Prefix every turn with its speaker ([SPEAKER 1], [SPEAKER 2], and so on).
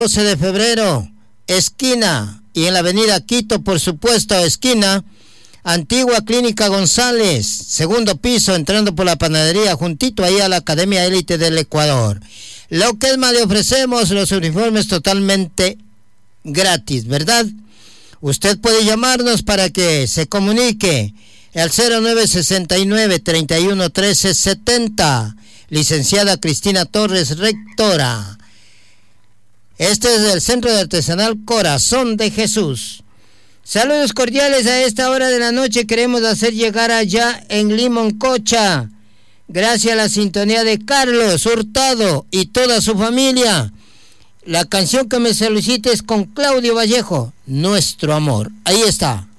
[SPEAKER 1] 12 de febrero, esquina, y en la avenida Quito, por supuesto, esquina, Antigua Clínica González, segundo piso, entrando por la panadería, juntito ahí a la Academia Élite del Ecuador. Lo que es más, le ofrecemos los uniformes totalmente gratis, ¿verdad? Usted puede llamarnos para que se comunique al 0969-311370. Licenciada Cristina Torres, rectora. Este es el Centro de Artesanal Corazón de Jesús. Saludos cordiales a esta hora de la noche. Queremos hacer llegar allá en Limoncocha, gracias a la sintonía de Carlos Hurtado y toda su familia, la canción que me solicita es con Claudio Vallejo, Nuestro Amor. Ahí está.